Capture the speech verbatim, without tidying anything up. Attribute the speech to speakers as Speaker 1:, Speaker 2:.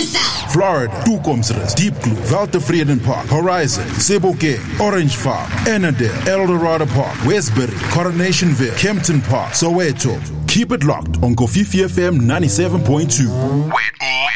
Speaker 1: South.
Speaker 2: Florida, Tukomsres, Deep Blue, Valtevreden Park, Horizon, Sebokeng, Orange Farm, Annandale, Eldorado Park, Westbury, Coronationville, Kempton Park, Soweto. Keep it locked on Kofifi F M ninety-seven point two. Wait,